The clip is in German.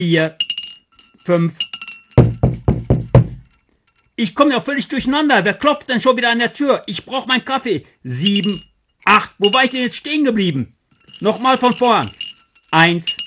4, 5. Ich komme ja völlig durcheinander. Wer klopft denn schon wieder an der Tür? Ich brauche meinen Kaffee. 7, 8. Wo war ich denn jetzt stehen geblieben? Nochmal von vorn. 1,